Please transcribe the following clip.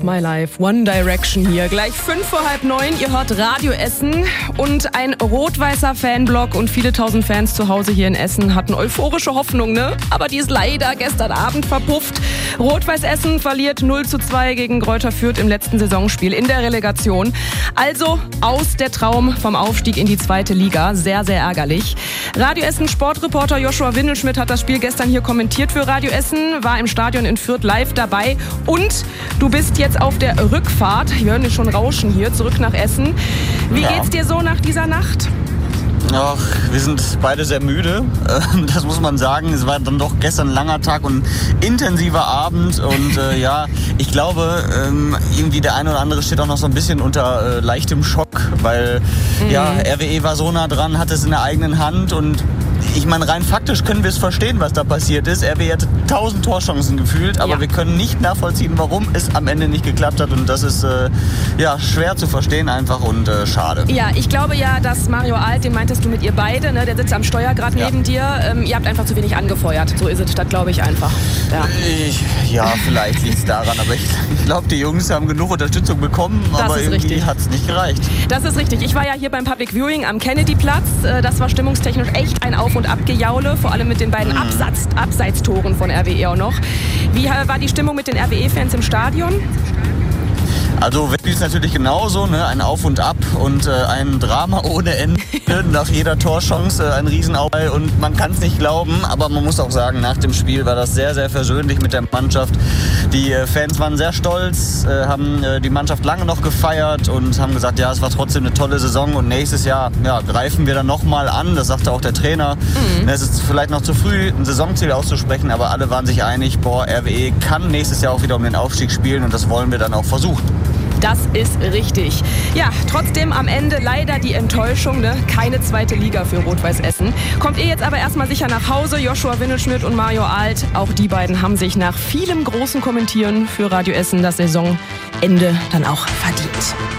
My Life, One Direction hier. Gleich 8:55. Ihr hört Radio Essen und ein rot-weißer Fanblock und viele tausend Fans zu Hause hier in Essen hatten euphorische Hoffnung, ne? Aber die ist leider gestern Abend verpufft. Rot-Weiß Essen verliert 0:2 gegen Greuther Fürth im letzten Saisonspiel in der Relegation. Also aus der Traum vom Aufstieg in die zweite Liga. Sehr, sehr ärgerlich. Radio Essen Sportreporter Joshua Windelschmidt hat das Spiel gestern hier kommentiert für Radio Essen, war im Stadion in Fürth live dabei und du bist jetzt auf der Rückfahrt, wir hören schon rauschen hier, zurück nach Essen. Wie geht's dir so nach dieser Nacht? Ach, wir sind beide sehr müde, das muss man sagen. Es war dann doch gestern ein langer Tag und intensiver Abend und ich glaube, irgendwie der eine oder andere steht auch noch so ein bisschen unter leichtem Schock, weil RWE war so nah dran, hat es in der eigenen Hand und ich meine, rein faktisch können wir es verstehen, was da passiert ist. RWE hatte 1000 Torchancen gefühlt, aber wir können nicht nachvollziehen, warum es am Ende nicht geklappt hat. Und das ist schwer zu verstehen einfach und schade. Ja, ich glaube ja, dass Mario Alt, den meintest du mit ihr beide, ne? Der sitzt am Steuer gerade neben dir. Ihr habt einfach zu wenig angefeuert. So ist es, das glaube ich einfach. Vielleicht liegt es daran, aber ich glaube, die Jungs haben genug Unterstützung bekommen, aber irgendwie hat es nicht gereicht. Das ist richtig. Ich war ja hier beim Public Viewing am Kennedy-Platz. Das war stimmungstechnisch echt ein Auf- und Abgejaule, vor allem mit den beiden Abseitstoren von RWE auch noch. Wie war die Stimmung mit den RWE-Fans im Stadion? Also Wettbewerb ist natürlich genauso, ne? Ein Auf und Ab und ein Drama ohne Ende. Nach jeder Torchance ein Riesenaufball und man kann es nicht glauben, aber man muss auch sagen, nach dem Spiel war das sehr, sehr versöhnlich mit der Mannschaft. Die Fans waren sehr stolz, haben die Mannschaft lange noch gefeiert und haben gesagt, ja, es war trotzdem eine tolle Saison und nächstes Jahr greifen wir dann nochmal an, das sagte auch der Trainer. Es ist vielleicht noch zu früh, ein Saisonziel auszusprechen, aber alle waren sich einig, RWE kann nächstes Jahr auch wieder um den Aufstieg spielen und das wollen wir dann auch versuchen. Das ist richtig. Ja, trotzdem am Ende leider die Enttäuschung, ne? Keine zweite Liga für Rot-Weiß Essen. Kommt ihr jetzt aber erstmal sicher nach Hause, Joshua Windelschmidt und Mario Alt. Auch die beiden haben sich nach vielem großen Kommentieren für Radio Essen das Saisonende dann auch verdient.